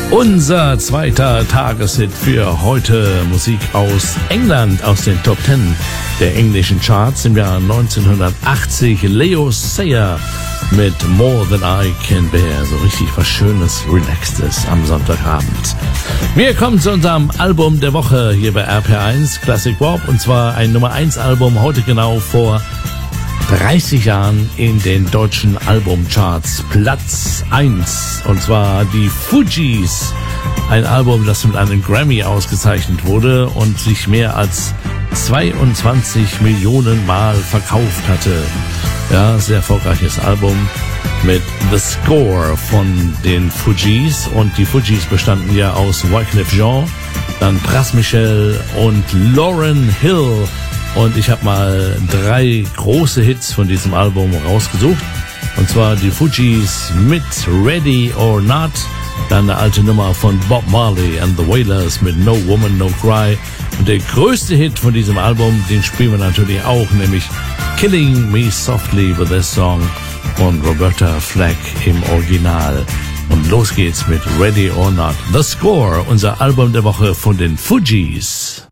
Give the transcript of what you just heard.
Unser zweiter Tageshit für heute, Musik aus England, aus den Top 10 der englischen Charts im Jahr 1980. Leo Sayer mit More Than I Can Bear. So richtig was Schönes, Relaxtes am Sonntagabend. Wir kommen zu unserem Album der Woche hier bei RPR1 Classic Pop. Und zwar ein Nummer 1 Album, heute genau vor 30 Jahren in den deutschen Albumcharts. Platz 1. Und zwar die Fugees. Ein Album, das mit einem Grammy ausgezeichnet wurde und sich mehr als 22 Millionen Mal verkauft hatte. Ja, sehr erfolgreiches Album mit The Score von den Fugees. Und die Fugees bestanden ja aus Wyclef Jean, dann Pras Michel und Lauryn Hill. Und ich habe mal 3 große Hits von diesem Album rausgesucht. Und zwar die Fugees mit Ready or Not. Dann eine alte Nummer von Bob Marley and the Wailers mit No Woman, No Cry. Und der größte Hit von diesem Album, den spielen wir natürlich auch, nämlich Killing Me Softly with This Song von Roberta Flack im Original. Und los geht's mit Ready or Not. The Score, unser Album der Woche von den Fugees.